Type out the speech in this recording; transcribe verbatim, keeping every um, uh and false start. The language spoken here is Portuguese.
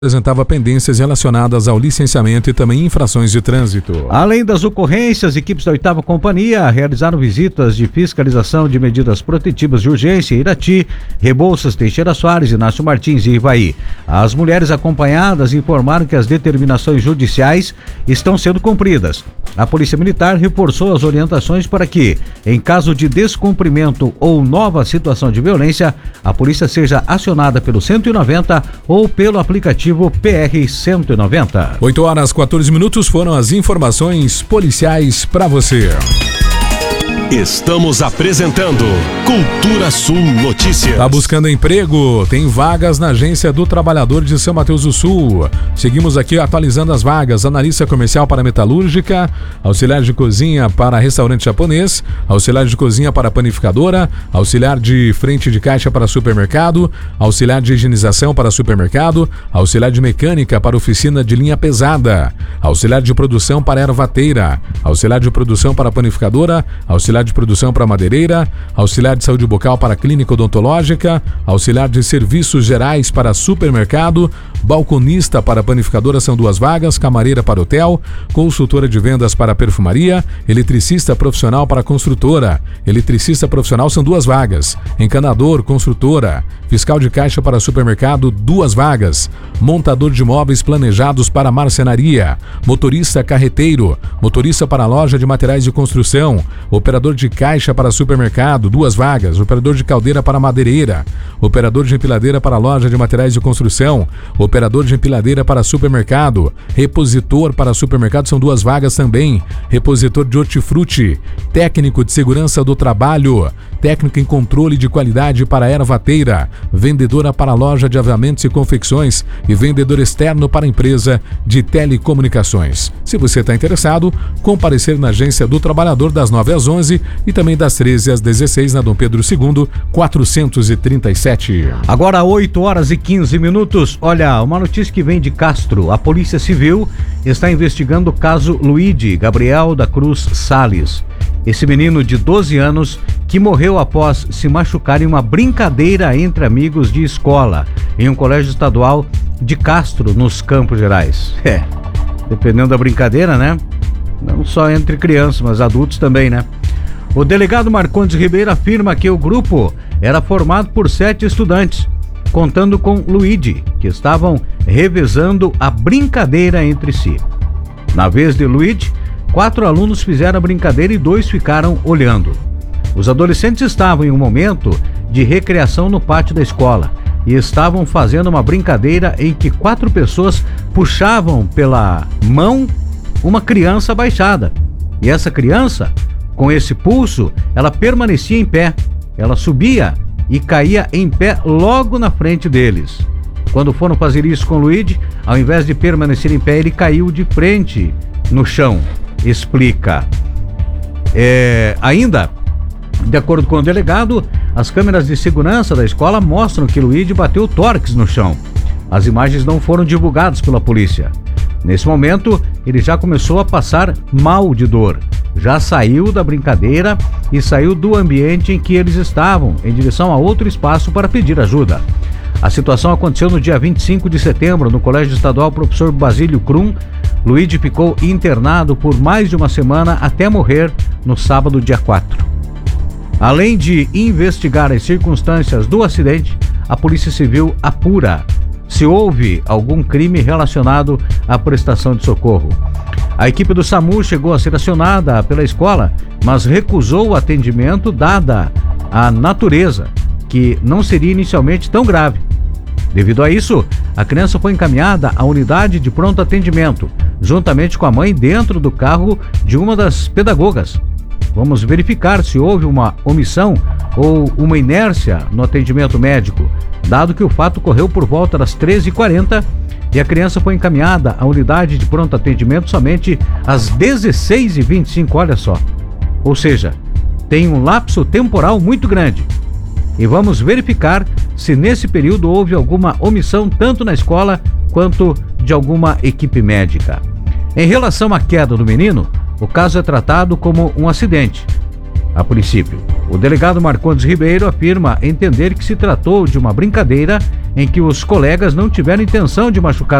apresentava pendências relacionadas ao licenciamento e também infrações de trânsito. Além das ocorrências, equipes da oitava Companhia realizaram visitas de fiscalização de medidas protetivas de urgência em Irati, Rebouças, Teixeira Soares, Inácio Martins e Ivaí. As mulheres acompanhadas informaram que as determinações judiciais estão sendo cumpridas. A Polícia Militar reforçou as orientações para que, em caso de descumprimento ou nova situação de violência, a polícia seja acionada pelo cento e noventa ou pelo aplicativo P R cento e noventa. oito horas, quatorze minutos foram as informações policiais para você. Estamos apresentando Cultura Sul Notícias. Tá buscando emprego? Tem vagas na Agência do Trabalhador de São Mateus do Sul. Seguimos aqui atualizando as vagas. Analista comercial para metalúrgica, auxiliar de cozinha para restaurante japonês, auxiliar de cozinha para panificadora, auxiliar de frente de caixa para supermercado, auxiliar de higienização para supermercado, auxiliar de mecânica para oficina de linha pesada, auxiliar de produção para ervateira, auxiliar de produção para panificadora, auxiliar de produção para madeireira, auxiliar de saúde bucal para clínica odontológica, auxiliar de serviços gerais para supermercado, balconista para panificadora são duas vagas, camareira para hotel, consultora de vendas para perfumaria, eletricista profissional para construtora, eletricista profissional são duas vagas, encanador, construtora, fiscal de caixa para supermercado, duas vagas, montador de móveis planejados para marcenaria, motorista carreteiro, motorista para loja de materiais de construção, operador de caixa para supermercado, duas vagas, operador de caldeira para madeireira, operador de empiladeira para loja de materiais de construção, operador de empiladeira para supermercado, repositor para supermercado são duas vagas também, repositor de hortifruti, técnico de segurança do trabalho, técnico em controle de qualidade para ervateira, vendedora para loja de aviamentos e confecções e vendedor externo para empresa de telecomunicações. Se você está interessado, comparecer na Agência do Trabalhador das nove às onze e também das treze às dezesseis na Dom Pedro segundo, quatrocentos e trinta e sete. Agora oito horas e quinze minutos. Olha, uma notícia que vem de Castro. A Polícia Civil está investigando o caso Luíde Gabriel da Cruz Salles. Esse menino de doze anos que morreu após se machucar em uma brincadeira entre amigos de escola em um colégio estadual de Castro, nos Campos Gerais. É, dependendo da brincadeira, né? Não só entre crianças, mas adultos também, né? O delegado Marcondes Ribeiro afirma que o grupo era formado por sete estudantes, contando com Luíde, que estavam revezando a brincadeira entre si. Na vez de Luíde, quatro alunos fizeram a brincadeira e dois ficaram olhando. Os adolescentes estavam em um momento de recreação no pátio da escola e estavam fazendo uma brincadeira em que quatro pessoas puxavam pela mão uma criança abaixada. E essa criança, com esse pulso, ela permanecia em pé. Ela subia e caía em pé logo na frente deles. Quando foram fazer isso com o Luíde, ao invés de permanecer em pé, ele caiu de frente no chão. Explica. É, ainda, de acordo com o delegado, as câmeras de segurança da escola mostram que Luíde bateu tórax no chão. As imagens não foram divulgadas pela polícia. Nesse momento, ele já começou a passar mal de dor. Já saiu da brincadeira e saiu do ambiente em que eles estavam, em direção a outro espaço para pedir ajuda. A situação aconteceu no dia vinte e cinco de setembro, no Colégio Estadual Professor Basílio Crum. Luíde ficou internado por mais de uma semana até morrer no sábado, dia quatro. Além de investigar as circunstâncias do acidente, a Polícia Civil apura se houve algum crime relacionado à prestação de socorro. A equipe do SAMU chegou a ser acionada pela escola, mas recusou o atendimento dada a natureza, que não seria inicialmente tão grave. Devido a isso, a criança foi encaminhada à unidade de pronto atendimento, juntamente com a mãe dentro do carro de uma das pedagogas. Vamos verificar se houve uma omissão ou uma inércia no atendimento médico, dado que o fato ocorreu por volta das treze e quarenta e a criança foi encaminhada à unidade de pronto atendimento somente às dezesseis e vinte e cinco, olha só. Ou seja, tem um lapso temporal muito grande. E vamos verificar se nesse período houve alguma omissão tanto na escola quanto de alguma equipe médica. Em relação à queda do menino, o caso é tratado como um acidente. A princípio, o delegado Marcondes Ribeiro afirma entender que se tratou de uma brincadeira em que os colegas não tiveram intenção de machucar